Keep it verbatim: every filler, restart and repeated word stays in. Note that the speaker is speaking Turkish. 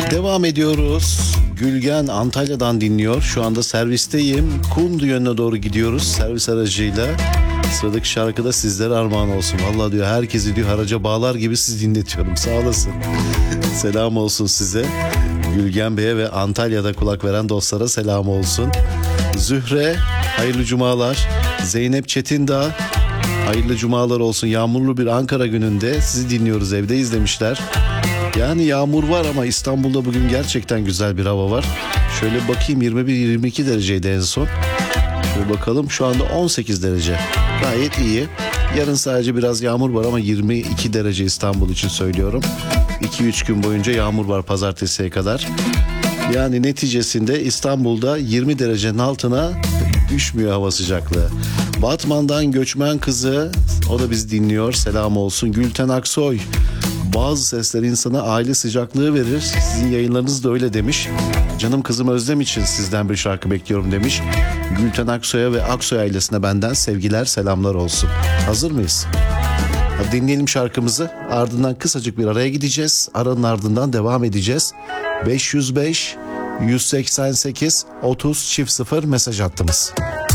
Devam ediyoruz. Gülgen Antalya'dan dinliyor. Şu anda servisteyim. Kundu yönüne doğru gidiyoruz servis aracıyla. Sıradaki şarkı da sizlere armağan olsun. Vallahi diyor herkesi diyor haraca bağlar gibi siz dinletiyorum. Sağ olasın. Selam olsun size. Gülgen Bey'e ve Antalya'da kulak veren dostlara selam olsun. Zühre hayırlı cumalar. Zeynep Çetindağ hayırlı cumalar olsun. Yağmurlu bir Ankara gününde sizi dinliyoruz, evdeyiz demişler. Yani yağmur var ama İstanbul'da bugün gerçekten güzel bir hava var. Şöyle bakayım, yirmi bir yirmi iki dereceydi en son. Şöyle bakalım, şu anda on sekiz derece. Gayet iyi. Yarın sadece biraz yağmur var ama yirmi iki derece İstanbul için söylüyorum. iki üç gün boyunca yağmur var pazartesiye kadar. Yani neticesinde İstanbul'da yirmi derecenin altına düşmüyor hava sıcaklığı. Batman'dan göçmen kızı, o da bizi dinliyor. Selam olsun. Gülten Aksoy. Bazı sesler insana aile sıcaklığı verir. Sizin yayınlarınız da öyle demiş. Canım kızım Özlem için sizden bir şarkı bekliyorum demiş. Gülten Aksoy'a ve Aksoy ailesine benden sevgiler, selamlar olsun. Hazır mıyız? Hadi dinleyelim şarkımızı. Ardından kısacık bir araya gideceğiz. Aranın ardından devam edeceğiz. beş yüz beş yüz seksen sekiz otuz çift sıfır mesaj hattımız.